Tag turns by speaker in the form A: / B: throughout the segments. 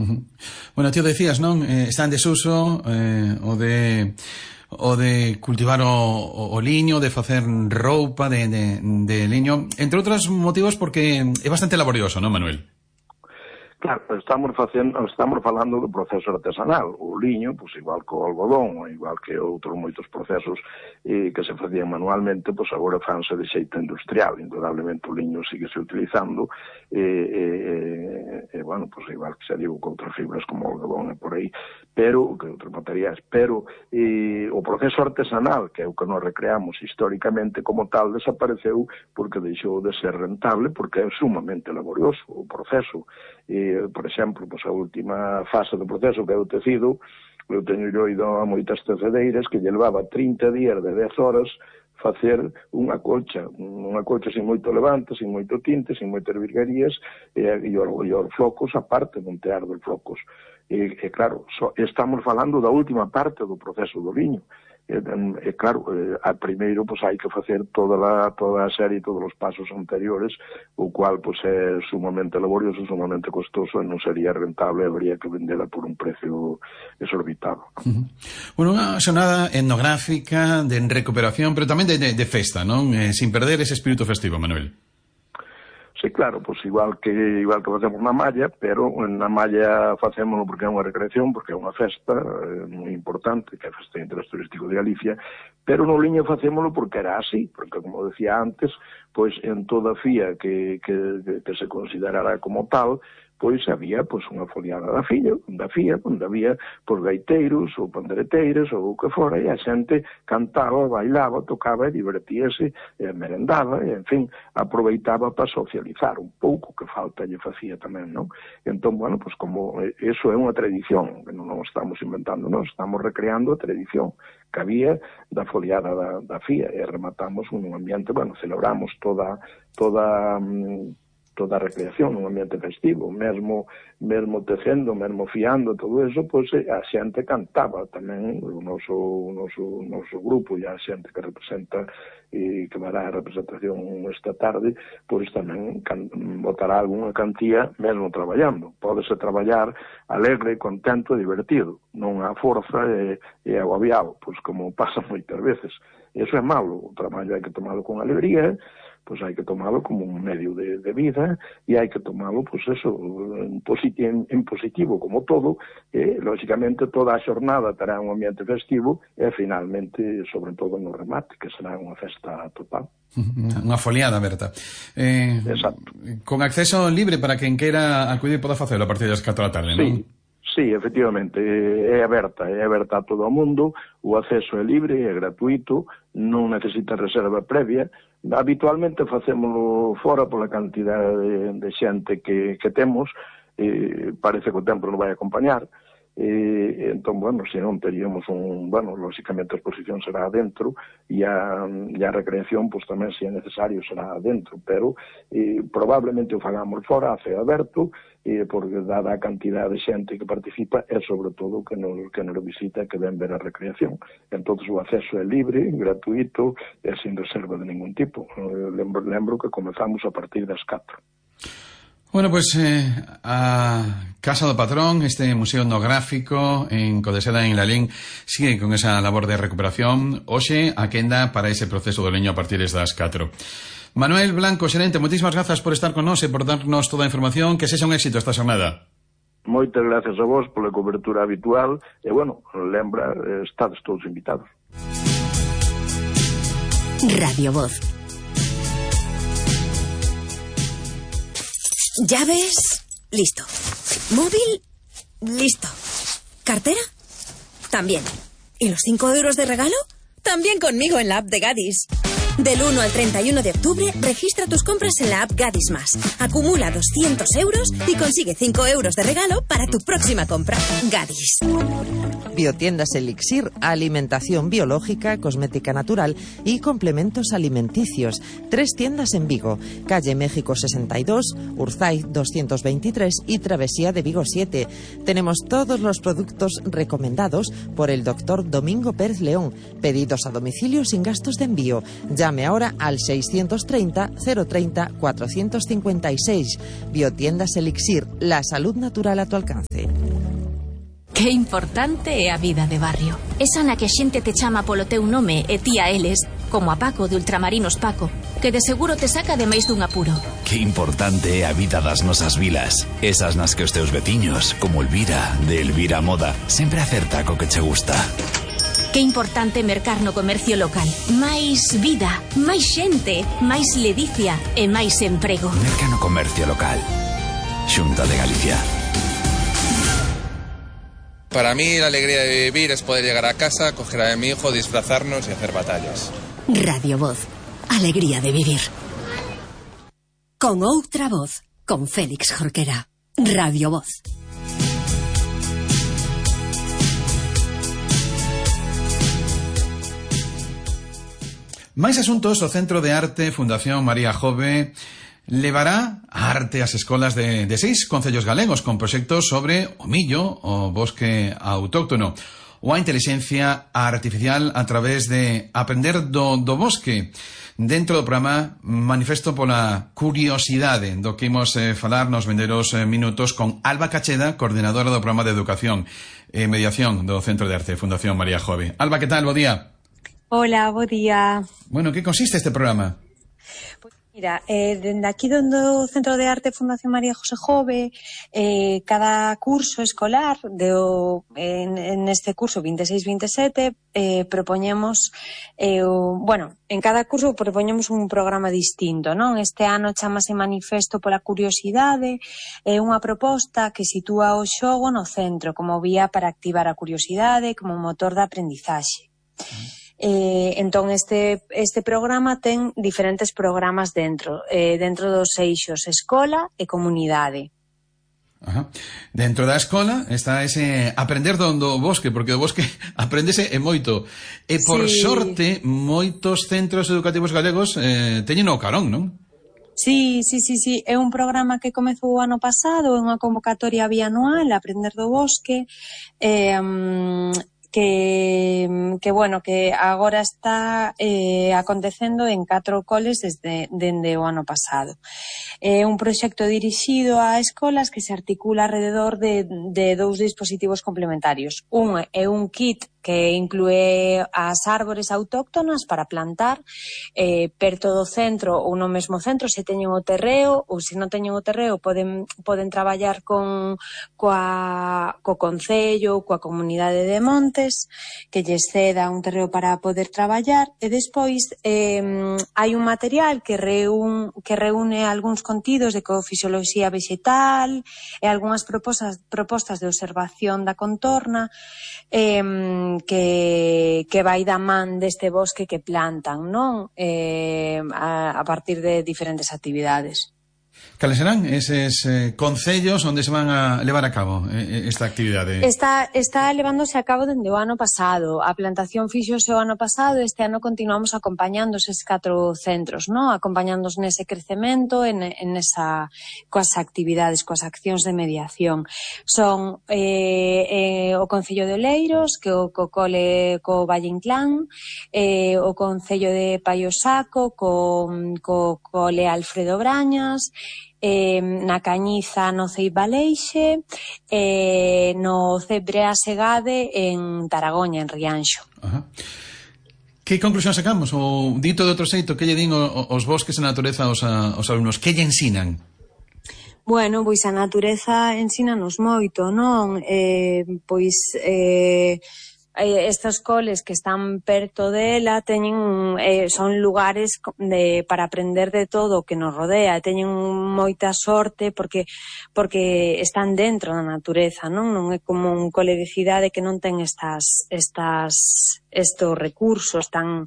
A: Bueno, tío, decías, non? Está en desuso o de cultivar o liño, de facer roupa de liño, entre outros motivos porque é bastante laborioso, non, Manuel?
B: Claro, estamos falando do proceso artesanal. O liño, pois igual que o algodón, igual que outros moitos procesos que se facían manualmente, pois agora fanse de xeito industrial. Indudablemente o liño síguese utilizando bueno, pois igual que se digo con outras fibras como o algodón e por aí, pero que outros materiais, pero o proceso artesanal, que é o que nos recreamos históricamente como tal, desapareceu porque deixou de ser rentable, porque é sumamente laborioso o proceso. Por exemplo, pois a última fase do proceso, que é o tecido, eu teño ido a moitas tecedeiras que lle levaba 30 días de 10 horas facer unha colcha sin moito levante, sin moito tinte, sin moitas virguerías, e os flocos, a parte do tear dos flocos. E claro, estamos falando da última parte do proceso do liño. Claro, primeiro pois hai que facer toda a serie, todos os pasos anteriores, o cual pois é sumamente laborioso, sumamente costoso, e non sería rentable, habría que vendela por un precio exorbitado.
A: Bueno, unha xornada etnográfica, de recuperación, pero tamén de festa, non? Sin perder ese espírito festivo, Manuel.
B: Sí, claro, pois igual que facemos na malla, pero na malla facémoslo porque é unha recreación, porque é unha festa moi importante, que é a Festa de Interés Turístico de Galicia, pero no liño facémoslo porque era así, porque, como decía antes, pois en toda fía que se considerara como tal, pois había pois unha foliada da fía, onde había pois gaiteiros ou pandereteiras ou o que fora, e a xente cantaba, bailaba, tocaba e divertíase, e merendaba, e, en fin, aproveitaba para socializar un pouco, que falta lle facía tamén, non? Entón, bueno, pois como eso é unha tradición, que non estamos inventando, non, estamos recreando a tradición que había da foliada da fía, e rematamos un ambiente, bueno, celebramos toda a recreación, un ambiente festivo, mesmo tecendo, mesmo fiando, todo eso, pois a xente cantaba tamén, o noso grupo e a xente que representa e que dará a representación esta tarde, pois tamén botará algunha cantía mesmo traballando. Pódese traballar alegre, contento e divertido, non a forza e agobiado, pois como pasa moitas veces. Eso é malo, o traballo hai que tomalo con alegría, pois hai que tomalo como un medio de vida e hai que tomalo, pois eso, en positivo como todo, e, lógicamente, toda a xornada terá un ambiente festivo e, finalmente, sobre todo no remate, que será unha festa total.
A: Unha foliada, Berta.
B: Exacto.
A: Con acceso libre para quen queira acudir poda facelo a partir das 4 da tarde, non?
B: Sí, efectivamente, é aberta a todo o mundo, o acceso é libre, é gratuito, non necesita reserva previa. Habitualmente facémolo fora pola cantidade de xente que temos, parece que o tempo non vai acompañar, entón, bueno, se non teríamos lógicamente a exposición será adentro e a recreación, pois tamén, se é necesario, será adentro, pero probablemente o fagamos fora, a ceo aberto, porque dada a cantidad de xente que participa e, sobre todo, que nos visita, que ven ver a recreación. Entón, o acceso é libre, gratuito e sin reserva de ningún tipo. Lembro que comezamos a partir das 4.
A: Bueno, pois a Casa do Patrón, este museo etnográfico en Codeseda, en Lalín, sigue con esa labor de recuperación. Hoxe, a quenda para ese proceso do leño a partir das 4. Manuel Blanco, xerente, moitísimas grazas por estar con nós e por darnos toda a información. Que sexa un éxito esta xornada.
B: Moitas gracias a vos pola cobertura habitual e, bueno, lembra, estades todos invitados.
C: Radio Voz. Llaves, listo. Móvil, listo. ¿Cartera? También. ¿Y los 5 euros de regalo? También conmigo en la app de Gadis. Del 1 al 31 de octubre, registra tus compras en la app Gadis Más. Acumula 200 euros y consigue 5 euros de regalo para tu próxima compra. Gadis.
D: Biotiendas Elixir, alimentación biológica, cosmética natural y complementos alimenticios. 3 tiendas en Vigo, calle México 62, Urzay 223 y Travesía de Vigo 7. Tenemos todos los productos recomendados por el doctor Domingo Pérez León. Pedidos a domicilio sin gastos de envío. Llame ahora al 630 030 456. Biotiendas Elixir, la salud natural a tu alcance.
E: Que importante é a vida de barrio.
F: Esa na que a xente te chama polo teu nome e ti a eles, como a Paco de Ultramarinos Paco, que de seguro te saca de máis dun apuro.
G: Que importante é a vida das nosas vilas. Esas nas que os teus veciños, como Elvira, de Elvira Moda, sempre acerta co que che gusta.
F: Que importante mercar no comercio local. Máis vida, máis xente, máis ledicia e máis emprego.
G: Merca no comercio local. Xunta de Galicia.
H: Para mí la alegría de vivir es poder llegar a casa, coger a mi hijo, disfrazarnos y hacer batallas.
I: Radio Voz. Alegría de vivir. Con outra voz. Con Félix Jorquera. Radio Voz.
A: Máis asuntos, o Centro de Arte Fundación María Jove levará a arte ás escolas de 6 concellos galegos con proxectos sobre o millo, o bosque autóctono, ou a inteligencia artificial a través de aprender do bosque. Dentro do programa Manifesto pola Curiosidade, do que imos falar nos vendeiros minutos con Alba Cacheda, coordinadora do programa de Educación e Mediación do Centro de Arte Fundación María Jove. Alba, que tal? Bo día.
J: Hola, bo día.
A: Bueno, que consiste este programa?
J: Mira, dende aquí do Centro de Arte Fundación María José Jove, cada curso escolar, en este curso 26-27, propoñemos, en cada curso propoñemos un programa distinto, non? Este ano chamase Manifesto pola Curiosidade, é unha proposta que sitúa o xogo no centro como vía para activar a curiosidade como motor de aprendizaxe. Entón este programa ten diferentes programas dentro dos eixos escola e comunidade.
A: Ajá. Dentro da escola está ese aprender do bosque, porque o bosque apréndese e moito. E por sorte, moitos centros educativos galegos teñen o carón, non?
J: Sí, é un programa que comezou o ano pasado, é unha convocatoria bianual, Aprender do Bosque, que agora está acontecendo en 4 coles dende o ano pasado. É un proxecto dirixido a escolas que se articula alrededor de 2 dispositivos complementarios. Un é un kit que inclúe as árbores autóctonas para plantar perto do centro ou no mesmo centro, se teñen o terreo, ou se non teñen o terreo poden traballar co concello, coa comunidade de montes, que lles ceda un terreo para poder traballar, e despois hai un material que reúne algúns contidos de ecofisioloxía vegetal e algunhas propostas de observación da contorna, que vai da man deste bosque que plantan, non? A partir de diferentes actividades.
A: Cales serán eses concellos onde se van a levar a cabo esta actividade?
J: Está levándose a cabo dende o ano pasado. A plantación fixose o ano pasado, este ano continuamos acompañando eses 4 centros, non? Acompañándos nese crecemento, coas actividades, coas accións de mediación. Son o Concello de Oleiros, que o cole co Valle Inclán, o Concello de Paiosaco, co cole Alfredo Brañas, na Cañiza no Ceibaleixe, no Cebrea Segade en Taragoña, en Rianxo.
A: Ajá. Que conclusión sacamos? O dito de outro xeito, que lle din os bosques e a natureza aos alumnos? Que lle ensinan?
J: Bueno, pois a natureza ensínanos moito, non? Estos coles que están perto dela son lugares para aprender de todo o que nos rodea, teñen moita sorte porque están dentro da natureza, non é como un cole de cidade que non ten estos recursos tan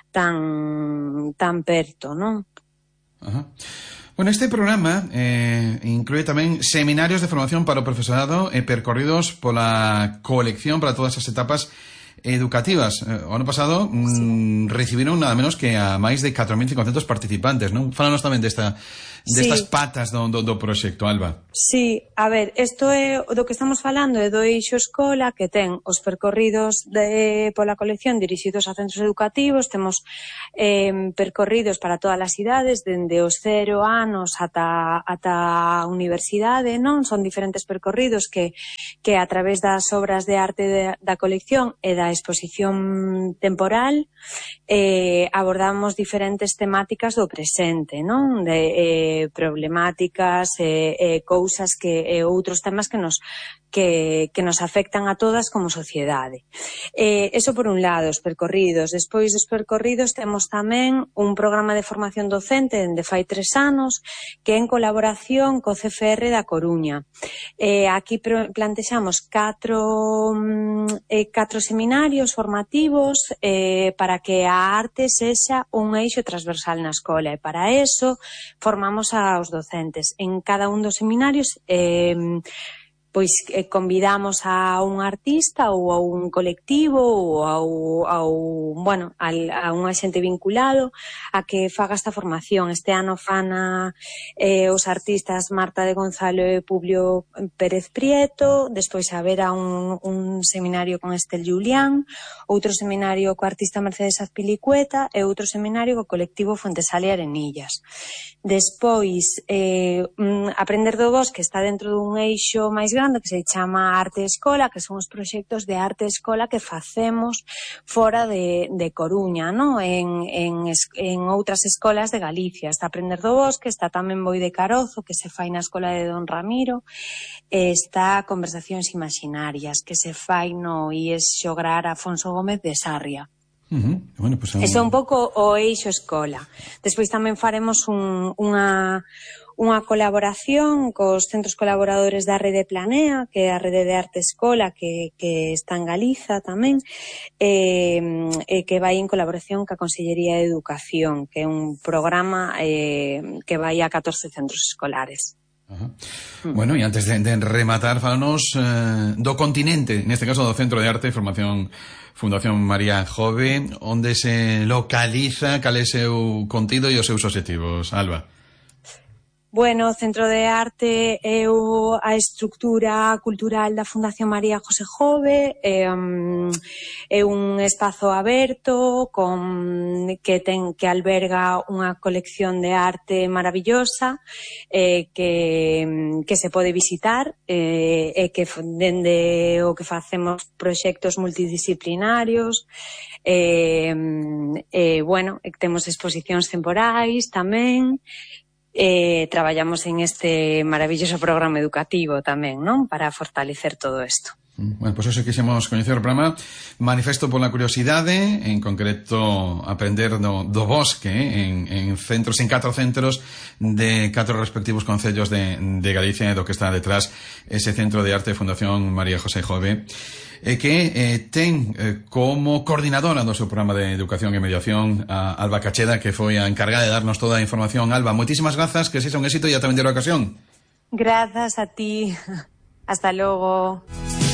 J: perto, non?
A: Ajá. Bueno, este programa inclúe tamén seminarios de formación para o profesorado e percorridos pola colección para todas as etapas educativas. O ano pasado recibiron nada menos que a máis de 4.500 participantes, non? Fálanos tamén destas patas do proxecto, Alba.
J: Sí, a ver, isto é do que estamos falando, é do eixo escola, que ten os percorridos pola colección dirixidos a centros educativos. Temos percorridos para todas as idades, dende os 0 anos ata a universidade, non? Son diferentes percorridos que a través das obras de arte da colección e da exposición temporal abordamos diferentes temáticas do presente, non? De problemáticas, cousas que outros temas que nos afectan a todas como sociedade. Eso por un lado, os percorridos. Despois dos percorridos temos tamén un programa de formación docente dende fai 3 anos que é en colaboración co CFR da Coruña. Aquí plantexamos 4 seminarios formativos para que a arte sexa un eixo transversal na escola, e para eso formamos aos docentes. En cada un dos seminarios pois convidamos a un artista ou a un colectivo ou a un axente vinculado a que faga esta formación. Este ano fana os artistas Marta de Gonzalo e Publio Pérez Prieto, despois haberá un seminario con Estel Julián, outro seminario co artista Mercedes Azpilicueta e outro seminario co colectivo Fuentesal e Arenillas. Despois, Aprender do Bosque está dentro dun eixo máis grande que se chama Arte Escola, que son os proxectos de arte escola que facemos fora de Coruña, non? En outras escolas de Galicia. Está Aprender do Bosque, está tamén Boi de Carozo, que se fai na escola de Don Ramiro, está Conversacións Imaginarias, que se fai no IES Xograr Afonso Gómez de Sarria.
A: Bueno, pues,
J: Eso é un pouco o eixo escola. Despois tamén faremos unha colaboración cos centros colaboradores da Rede Planea, que é a Rede de Arte Escola, que está en Galiza tamén, que vai en colaboración ca Consellería de Educación, que é un programa que vai a 14 centros escolares.
A: Bueno, e antes de rematar, falanos do continente, neste caso do Centro de Arte e Formación Fundación María Jove, onde se localiza, cal é o seu contido e os seus obxectivos, Alba?
J: Bueno, o Centro de Arte é a estructura cultural da Fundación María José Jove, é un espazo aberto que alberga unha colección de arte maravillosa que se pode visitar e que dende o que facemos proxectos multidisciplinarios, temos exposicións temporais tamén. Traballamos en este maravilloso programa educativo tamén, non? Para fortalecer todo isto.
A: Bueno, pois eso quixemos coñecer o programa Manifesto pola Curiosidade, en concreto aprender do bosque en 4 centros de 4 respectivos concellos de Galicia, e do que está detrás ese Centro de Arte Fundación María José Jove, que ten como coordinadora do seu programa de educación e mediación a Alba Cacheda, que foi a encargada de darnos toda a información. Alba, moitísimas grazas, que sexa un éxito e ata vendera ocasión.
J: Grazas a ti. Hasta logo.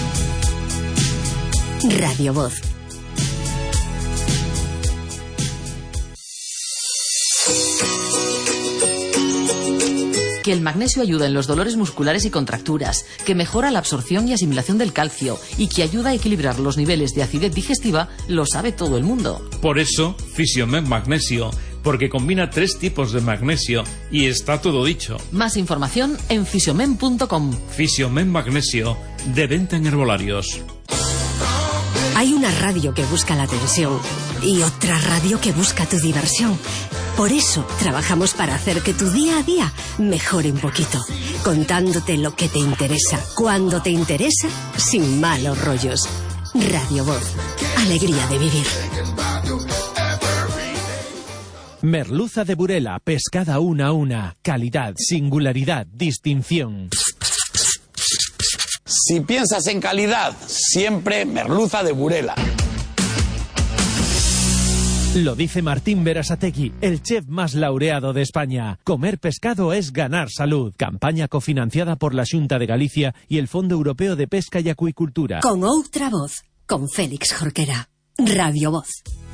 I: Radio Voz.
K: Que el magnesio ayuda en los dolores musculares y contracturas, que mejora la absorción y asimilación del calcio y que ayuda a equilibrar los niveles de acidez digestiva, lo sabe todo el mundo.
L: Por eso, Fisiomen Magnesio, porque combina 3 tipos de magnesio y está todo dicho.
K: Más información en fisiomen.com.
L: Fisiomen Magnesio, de venta en herbolarios.
I: Hay una radio que busca la atención y otra radio que busca tu diversión. Por eso trabajamos para hacer que tu día a día mejore un poquito, contándote lo que te interesa, cuando te interesa, sin malos rollos. Radio Voz, alegría de vivir.
M: Merluza de Burela, pescada una a una, calidad, singularidad, distinción.
N: Si piensas en calidad, siempre Merluza de Burela.
M: Lo dice Martín Berasategui, el chef más laureado de España. Comer pescado es ganar salud. Campaña cofinanciada por la Xunta de Galicia y el Fondo Europeo de Pesca y Acuicultura.
I: Con outra voz. con Félix Jorquera. Radio Voz.